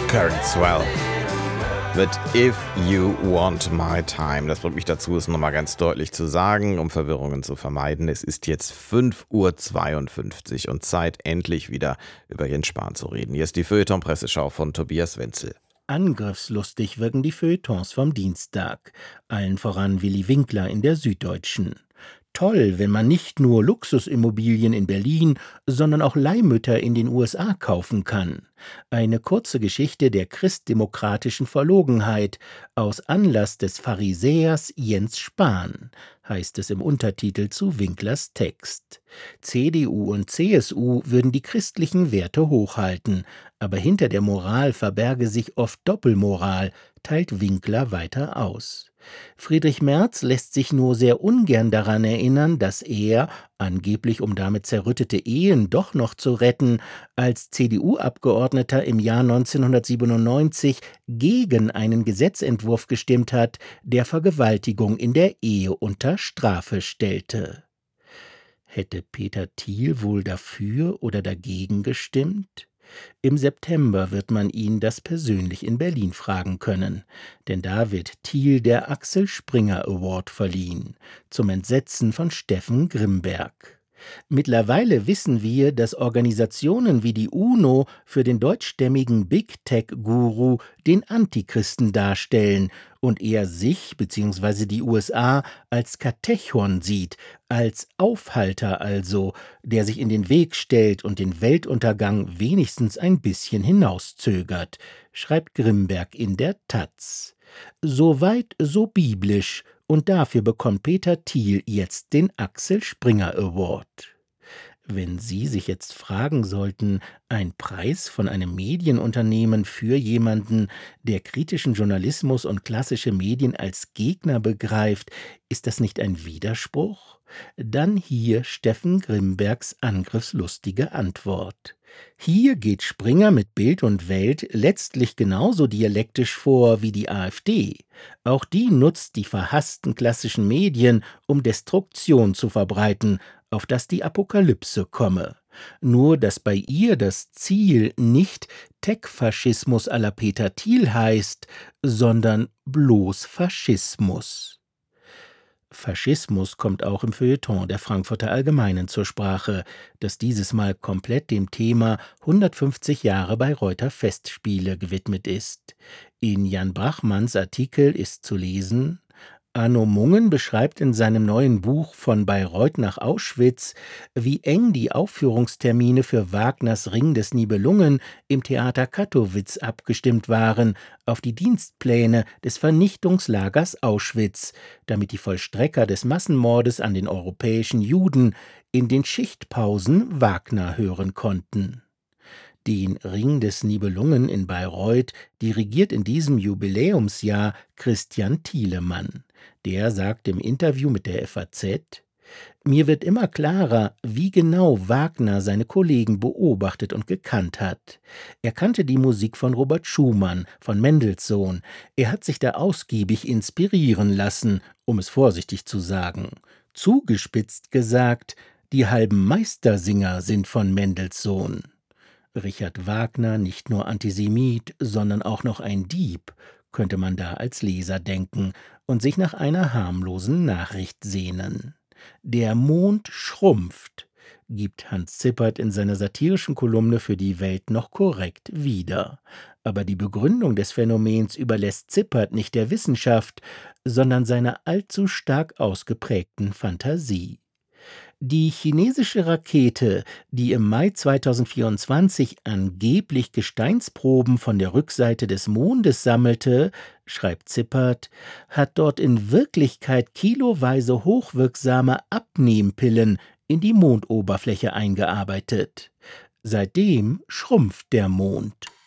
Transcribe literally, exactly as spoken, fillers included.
Current Swell mit If You Want My Time. Das bringt mich dazu, es nochmal ganz deutlich zu sagen, um Verwirrungen zu vermeiden. Es ist jetzt fünf Uhr zweiundfünfzig und Zeit, endlich wieder über Jens Spahn zu reden. Hier ist die Feuilleton-Presseschau von Tobias Wenzel. Angriffslustig wirken die Feuilletons vom Dienstag. Allen voran Willi Winkler in der Süddeutschen. Toll, wenn man nicht nur Luxusimmobilien in Berlin, sondern auch Leihmütter in den U S A kaufen kann. Eine kurze Geschichte der christdemokratischen Verlogenheit aus Anlass des Pharisäers Jens Spahn, heißt es im Untertitel zu Winklers Text. C D U und C S U würden die christlichen Werte hochhalten, aber hinter der Moral verberge sich oft Doppelmoral, teilt Winkler weiter aus. Friedrich Merz lässt sich nur sehr ungern daran erinnern, dass er, angeblich um damit zerrüttete Ehen doch noch zu retten, als C D U-Abgeordneter im Jahr neunzehnhundertsiebenundneunzig gegen einen Gesetzentwurf gestimmt hat, der Vergewaltigung in der Ehe unter Strafe stellte. Hätte Peter Thiel wohl dafür oder dagegen gestimmt? Im September wird man ihn das persönlich in Berlin fragen können, denn da wird Thiel der Axel Springer Award verliehen, zum Entsetzen von Steffen Grimberg. Mittlerweile wissen wir, dass Organisationen wie die UNO für den deutschstämmigen Big-Tech-Guru den Antichristen darstellen und er sich bzw. die U S A als Katechon sieht, als Aufhalter also, der sich in den Weg stellt und den Weltuntergang wenigstens ein bisschen hinauszögert, schreibt Grimberg in der Taz. Soweit so biblisch. Und dafür bekommt Peter Thiel jetzt den Axel Springer Award. Wenn Sie sich jetzt fragen sollten, ein Preis von einem Medienunternehmen für jemanden, der kritischen Journalismus und klassische Medien als Gegner begreift, ist das nicht ein Widerspruch? Dann hier Steffen Grimbergs angriffslustige Antwort. Hier geht Springer mit Bild und Welt letztlich genauso dialektisch vor wie die AfD. Auch die nutzt die verhassten klassischen Medien, um Destruktion zu verbreiten, auf dass die Apokalypse komme. Nur, dass bei ihr das Ziel nicht Tech-Faschismus à la Peter Thiel heißt, sondern bloß Faschismus. Faschismus kommt auch im Feuilleton der Frankfurter Allgemeinen zur Sprache, das dieses Mal komplett dem Thema hundertfünfzig Jahre Bayreuther Festspiele gewidmet ist. In Jan Brachmanns Artikel ist zu lesen: Arno Mungen beschreibt in seinem neuen Buch Von Bayreuth nach Auschwitz, wie eng die Aufführungstermine für Wagners Ring des Nibelungen im Theater Kattowitz abgestimmt waren auf die Dienstpläne des Vernichtungslagers Auschwitz, damit die Vollstrecker des Massenmordes an den europäischen Juden in den Schichtpausen Wagner hören konnten. Den Ring des Nibelungen in Bayreuth dirigiert in diesem Jubiläumsjahr Christian Thielemann. Der sagt im Interview mit der F A Z: Mir wird immer klarer, wie genau Wagner seine Kollegen beobachtet und gekannt hat. Er kannte die Musik von Robert Schumann, von Mendelssohn. Er hat sich da ausgiebig inspirieren lassen, um es vorsichtig zu sagen. Zugespitzt gesagt, die halben Meistersinger sind von Mendelssohn. Richard Wagner nicht nur Antisemit, sondern auch noch ein Dieb, könnte man da als Leser denken und sich nach einer harmlosen Nachricht sehnen. Der Mond schrumpft, gibt Hans Zippert in seiner satirischen Kolumne für die Welt noch korrekt wieder. Aber die Begründung des Phänomens überlässt Zippert nicht der Wissenschaft, sondern seiner allzu stark ausgeprägten Fantasie. Die chinesische Rakete, die im Mai zweitausendvierundzwanzig angeblich Gesteinsproben von der Rückseite des Mondes sammelte, schreibt Zippert, hat dort in Wirklichkeit kiloweise hochwirksame Abnehmpillen in die Mondoberfläche eingearbeitet. Seitdem schrumpft der Mond.